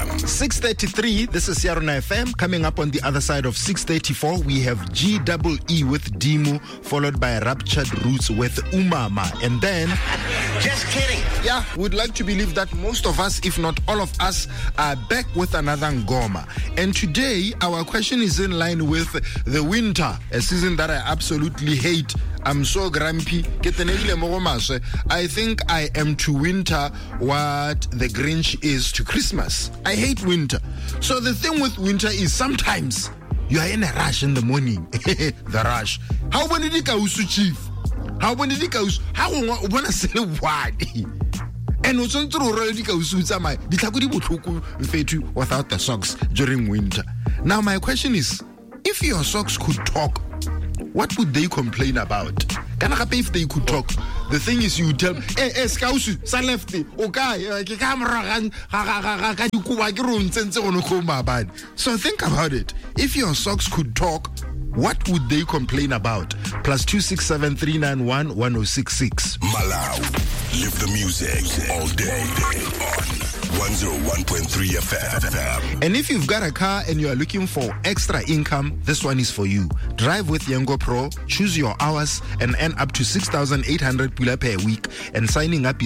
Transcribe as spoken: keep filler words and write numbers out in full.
M. six thirty-three, this is Yarona F M. Coming up on the other side of six thirty-four, we have G E E with Dimu, followed by Raptured Roots with Umama. And then... Just kidding. Yeah, we'd like to believe that most of us, if not all of us, are back with another Ngoma. And today, our question is in line with the winter, a season that I absolutely hate. I'm so grumpy. I think I am to winter what the Grinch is to Christmas. I hate winter. So the thing with winter is sometimes you are in a rush in the morning. The rush. How when did it go, Chief? How when did it go? How when I say what? And what's on through already goes without the socks during winter. Now my question is, if your socks could talk, what would they complain about? Can I happen if they could talk? The thing is, you tell, eh, eh, skausu, sa lefty, okay, so think about it. If your socks could talk, what would they complain about? Plus two six seven three nine one one zero six six. Malau, live the music all day on one oh one point three F M. And if you've got a car and you are looking for extra income, this one is for you. Drive with Yango Pro, choose your hours, and earn up to six thousand eight hundred pula per week. And signing up